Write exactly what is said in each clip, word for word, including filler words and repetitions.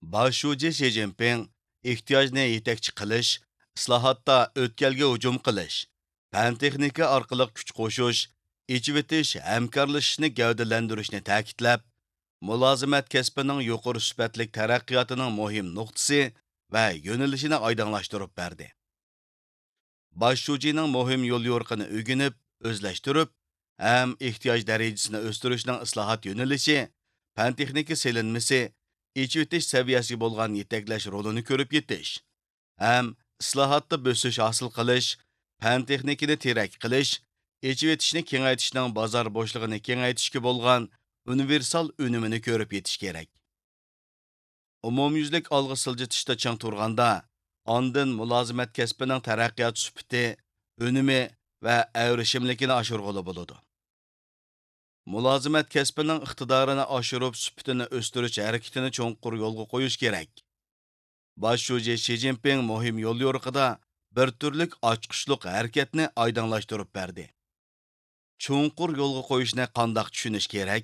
Boshuvchi Shi Jinping ehtiyojni yetakchi qilish, islohotda o'tkalga hujum qilish, fan texnika orqali kuch qo'shish, ichivetish, hamkorlashishni gavdalantirishni ta'kidlab, mulozimat kasbining yuqori sifatli taraqqiyotining muhim nuqtasi va yo'nalishini oydinlashtirib berdi. Boshuvchining muhim yo'l yo'riqini o'rganib, o'zlashtirib, ham ehtiyoj darajasini o'stirishning islohot yo'nalishi, fan texnika selinmasi, ichib o'tish saviyasiga bo'lgan yetaklash rolini ko'rib yetish, ham islohotda bosish hosil qilish, fan texnikani terak qilish, ichib o'tishni kengaytirishning bozor bo'shlig'ini kengaytirishga bo'lgan universal unumini ko'rib yetish kerak. Umumyuzlik olg'a siljitishda chang turganda, ondan mulozimat kasbining taraqqiyot sufiti, unumi va avrishimlikini oshirg'ili bo'ladi. Mulozimat kasbining iqtidorini oshirib, sufitini o'stirish harakatini cho'nqur yo'lga qo'yish kerak. Boshuvchi Shi Jinping muhim yo'l yo'riqida bir turlik ochqishliq harakatni oydinlashtirib berdi. Cho'nqur yo'lga qo'yishni qandoq tushunish kerak?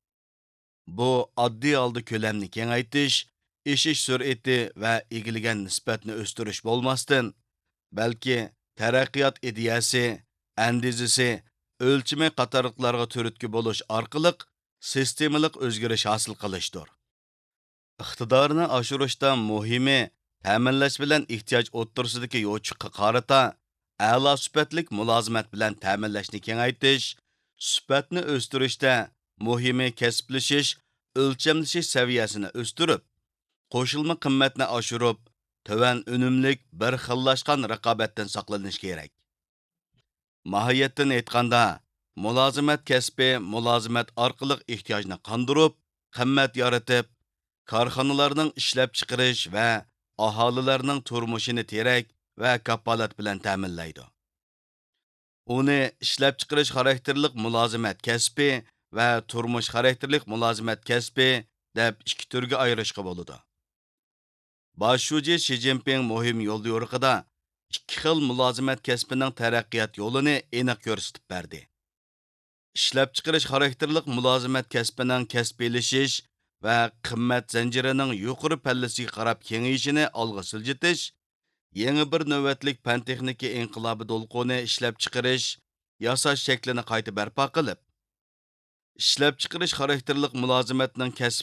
Bu oddiy holda ko'lamni kengaytirish, eshish sur'ati va egilgan nisbatni o'stirish bo'lmasdan, balki taraqqiyot ideyasi, andizisi, o'lchimi qatorliqlarga turtki bo'lish orqali sistemalik o'zgarish hosil qilishdir. Iqtidorni oshirishda muhimi ta'minlash bilan ehtiyoj o'ttirsidagi yo'chiqqa qarata a'lo sifatlik mulozimat bilan ta'minlashni kengaytirish, sifatni o'stirishda muhimi kasblashish, o'lchamlashish saviyasini o'stirib, qo'shilma qimmatni oshirib, tuvan unumlik bir xillashgan raqobatdan saqlanish kerak. Mohiyatdan aytganda, mulozimat kasbi mulozimat orqali ehtiyojni qondirib, qimmat yaratib, korxonalarning ishlab chiqarish va aholilarning turmushini terak va kafolat bilan ta'minlaydi. Uni ishlab chiqarish xarakterlik mulozimat kasbi va turmush xarakterlik mulozimat kasbi deb ikki turga ayirishga bo'ladi. Boshuvchi Shi Jinping muhim yo'l yo'riqida ikki xil mulozimat kasbining taraqqiyot yo'lini aniq ko'rsatib berdi. Ishlab chiqarish xarakterlik mulozimat kasbining kasbiylashish va qimmat zanjirining yuqori pallasiga qarab kengayishini olg'a siljitish, yangi bir navbatlik fan texnika inqilobi to'lqini ishlab chiqarish, yasash shaklini qayta barpo qilib, ishlab chiqarish xarakterlik mulozimatning kasb